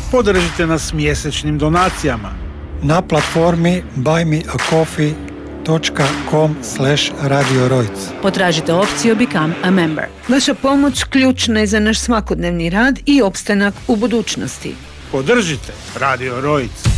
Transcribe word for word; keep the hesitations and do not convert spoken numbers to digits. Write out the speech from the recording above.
Podržite nas mjesečnim donacijama na platformi buy me a coffee dot com slash radio rojc. Potražite opciju Become a Member. Vaša pomoć ključna je za naš svakodnevni rad i opstanak u budućnosti. Podržite Radio Rojc.